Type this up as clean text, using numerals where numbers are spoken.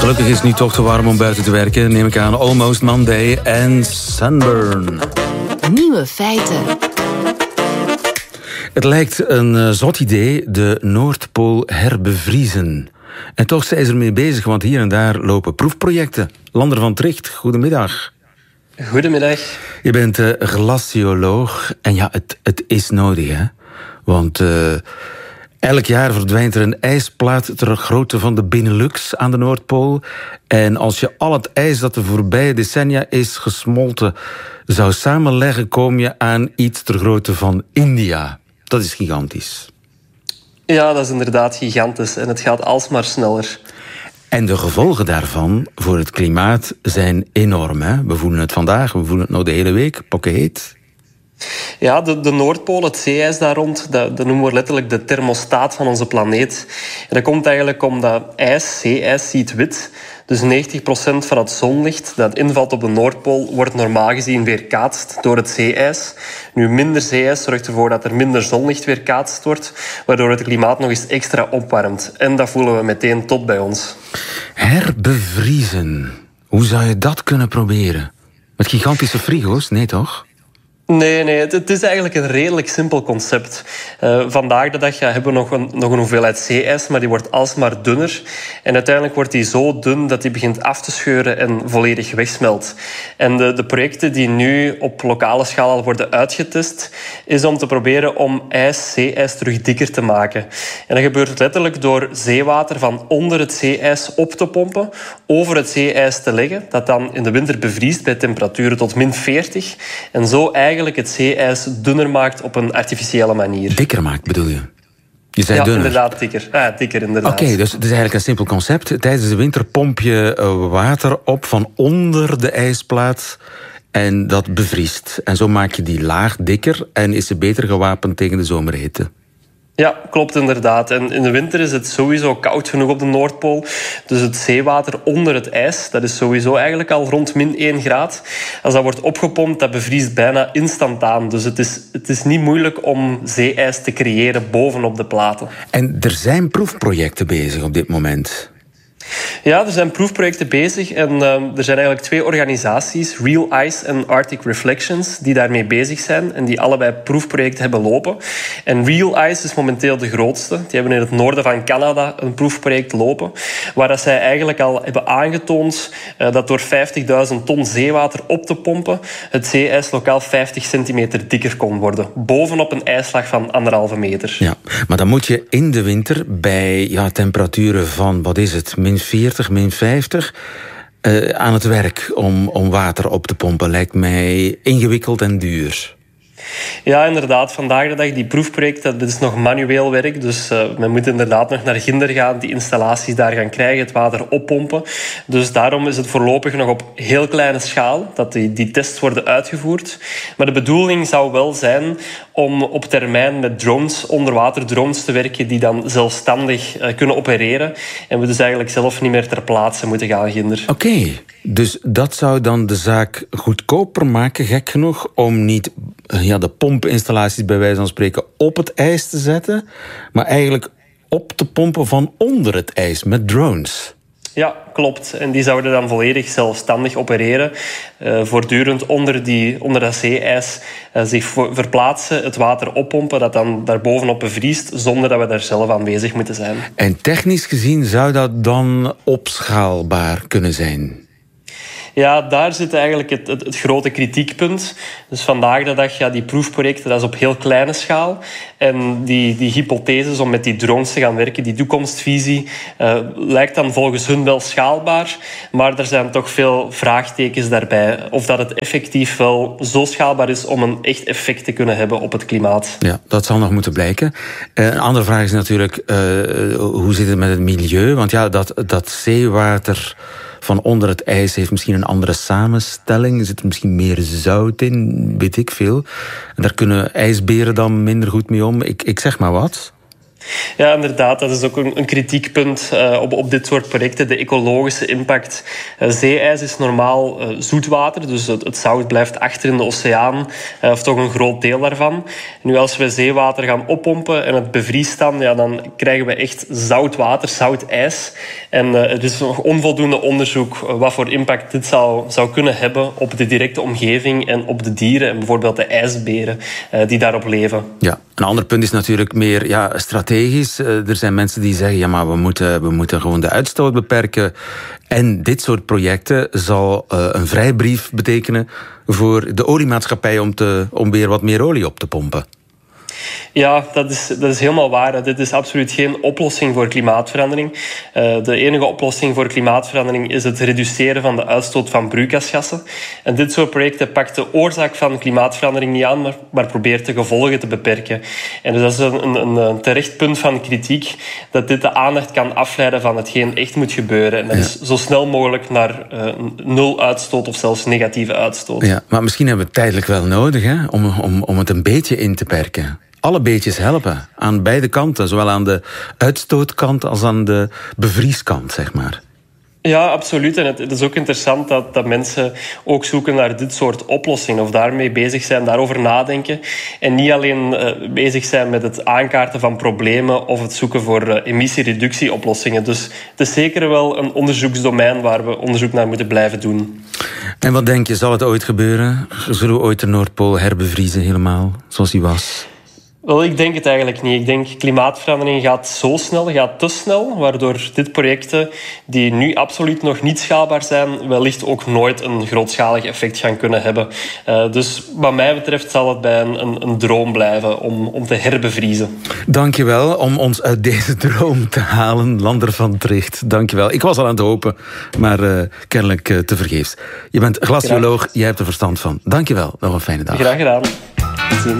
Gelukkig is het nu toch te warm om buiten te werken. Neem ik aan Almost Monday en Sunburn. Nieuwe feiten. Het lijkt een zot idee de Noordpool herbevriezen. En toch zijn ze ermee bezig, want hier en daar lopen proefprojecten. Lander van Tricht, goedemiddag. Goedemiddag. Je bent glacioloog en ja, het is nodig, hè? Want elk jaar verdwijnt er een ijsplaat ter grootte van de Benelux aan de Noordpool. En als je al het ijs dat de voorbije decennia is gesmolten zou samenleggen, kom je aan iets ter grootte van India. Dat is gigantisch. Ja, dat is inderdaad gigantisch en het gaat alsmaar sneller. En de gevolgen daarvan voor het klimaat zijn enorm, hè? We voelen het vandaag, we voelen het nou de hele week, pokkenheet. Ja, de Noordpool, het zeeijs daar rond, dat noemen we letterlijk de thermostaat van onze planeet. En dat komt eigenlijk omdat zeeijs ziet wit. Dus 90% van het zonlicht dat invalt op de Noordpool wordt normaal gezien weerkaatst door het zeeijs. Nu, minder zeeijs zorgt ervoor dat er minder zonlicht weerkaatst wordt, waardoor het klimaat nog eens extra opwarmt. En dat voelen we meteen tot bij ons. Herbevriezen. Hoe zou je dat kunnen proberen? Met gigantische frigo's? Nee, toch? Nee, het is eigenlijk een redelijk simpel concept. Vandaag de dag hebben we nog een hoeveelheid zeeijs, maar die wordt alsmaar dunner. En uiteindelijk wordt die zo dun dat die begint af te scheuren en volledig wegsmelt. En de projecten die nu op lokale schaal al worden uitgetest, is om te proberen om zeeijs terug dikker te maken. En dat gebeurt letterlijk door zeewater van onder het zeeijs op te pompen, over het zeeijs te leggen, dat dan in de winter bevriest bij temperaturen tot -40. En zo eigenlijk het zeeijs dunner maakt op een artificiële manier. Dikker maakt, bedoel je? Je zei dunner. Inderdaad, dikker. Dikker, inderdaad. Oké, dus het is eigenlijk een simpel concept. Tijdens de winter pomp je water op van onder de ijsplaat en dat bevriest. En zo maak je die laag dikker en is ze beter gewapend tegen de zomerhitte. Ja, klopt inderdaad. En in de winter is het sowieso koud genoeg op de Noordpool. Dus het zeewater onder het ijs, dat is sowieso eigenlijk al rond -1 graad. Als dat wordt opgepompt, dat bevriest bijna instantaan. Dus het is niet moeilijk om zeeijs te creëren bovenop de platen. En er zijn proefprojecten bezig op dit moment. Ja, er zijn proefprojecten bezig en er zijn eigenlijk 2 organisaties, Real Ice en Arctic Reflections, die daarmee bezig zijn en die allebei proefprojecten hebben lopen. En Real Ice is momenteel de grootste. Die hebben in het noorden van Canada een proefproject lopen, waar dat zij eigenlijk al hebben aangetoond dat door 50.000 ton zeewater op te pompen het zeeijs lokaal 50 centimeter dikker kon worden, bovenop een ijslaag van 1,5 meter. Ja, maar dan moet je in de winter bij temperaturen van, wat is het, -40, -50... aan het werk om water op te pompen. Lijkt mij ingewikkeld en duur. Ja, inderdaad. Vandaag de dag, die proefprojecten, dat is nog manueel werk. Dus men moet inderdaad nog naar Ginder gaan, die installaties daar gaan krijgen, het water oppompen. Dus daarom is het voorlopig nog op heel kleine schaal dat die tests worden uitgevoerd. Maar de bedoeling zou wel zijn om op termijn met drones, onderwaterdrones te werken die dan zelfstandig kunnen opereren. En we dus eigenlijk zelf niet meer ter plaatse moeten gaan, Ginder. Oké, dus dat zou dan de zaak goedkoper maken, gek genoeg, om niet de pompinstallaties bij wijze van spreken op het ijs te zetten, maar eigenlijk op te pompen van onder het ijs met drones. Ja, klopt. En die zouden dan volledig zelfstandig opereren. Voortdurend onder dat zeeijs zich verplaatsen, het water oppompen, dat dan daarbovenop bevriest, zonder dat we daar zelf aanwezig moeten zijn. En technisch gezien zou dat dan opschaalbaar kunnen zijn? Ja, daar zit eigenlijk het grote kritiekpunt. Dus vandaag de dag, die proefprojecten, dat is op heel kleine schaal. En die hypotheses om met die drones te gaan werken, die toekomstvisie, lijkt dan volgens hun wel schaalbaar. Maar er zijn toch veel vraagtekens daarbij. Of dat het effectief wel zo schaalbaar is om een echt effect te kunnen hebben op het klimaat. Ja, dat zal nog moeten blijken. Een andere vraag is natuurlijk, hoe zit het met het milieu? Want ja, dat zeewater van onder het ijs heeft misschien een andere samenstelling. Er zit misschien meer zout in, weet ik veel. En daar kunnen ijsberen dan minder goed mee om. Ik zeg maar wat. Ja, inderdaad. Dat is ook een kritiekpunt op dit soort projecten. De ecologische impact. Zeeijs is normaal zoetwater, dus het zout blijft achter in de oceaan, of toch een groot deel daarvan. Nu, als we zeewater gaan oppompen en het bevriest dan krijgen we echt zout water, zout ijs. En er is nog onvoldoende onderzoek wat voor impact dit zou kunnen hebben op de directe omgeving en op de dieren, en bijvoorbeeld de ijsberen die daarop leven. Ja, een ander punt is natuurlijk meer strategisch. Er zijn mensen die zeggen, ja, maar we moeten gewoon de uitstoot beperken. En dit soort projecten zal een vrijbrief betekenen voor de oliemaatschappij om weer wat meer olie op te pompen. Ja, dat is helemaal waar. Dit is absoluut geen oplossing voor klimaatverandering. De enige oplossing voor klimaatverandering is het reduceren van de uitstoot van broeikasgassen. En dit soort projecten pakt de oorzaak van klimaatverandering niet aan, maar probeert de gevolgen te beperken. En dus dat is een terecht punt van kritiek, dat dit de aandacht kan afleiden van hetgeen echt moet gebeuren. En dat is zo snel mogelijk naar nul uitstoot of zelfs negatieve uitstoot. Ja, maar misschien hebben we het tijdelijk wel nodig, hè, om het een beetje in te perken. Alle beetjes helpen, aan beide kanten. Zowel aan de uitstootkant als aan de bevrieskant, zeg maar. Ja, absoluut. En het is ook interessant dat mensen ook zoeken naar dit soort oplossingen, of daarmee bezig zijn, daarover nadenken. En niet alleen bezig zijn met het aankaarten van problemen of het zoeken voor emissiereductieoplossingen. Dus het is zeker wel een onderzoeksdomein waar we onderzoek naar moeten blijven doen. En wat denk je, zal het ooit gebeuren? Zullen we ooit de Noordpool herbevriezen helemaal, zoals die was? Wel, ik denk het eigenlijk niet. Ik denk klimaatverandering gaat zo snel, gaat te snel, waardoor dit projecten die nu absoluut nog niet schaalbaar zijn, wellicht ook nooit een grootschalig effect gaan kunnen hebben. Dus wat mij betreft zal het bij een droom blijven om te herbevriezen. Dank je wel om ons uit deze droom te halen, Lander van Tricht. Dank je wel. Ik was al aan het hopen, maar kennelijk tevergeefs. Je bent glacioloog, jij hebt er verstand van. Dank je wel. Nog een fijne dag. Graag gedaan.